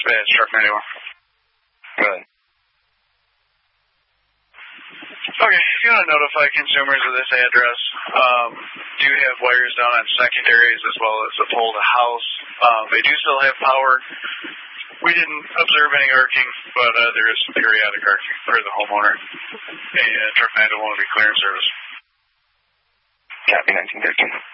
Dispatch, Truck 91. Go ahead. Okay, if you want to notify consumers of this address, do have wires down on secondaries as well as a pole to house. They do still have power. We didn't observe any arcing, but there is some periodic arcing for the homeowner. And Truck 91 will be clearing service. Copy 1913.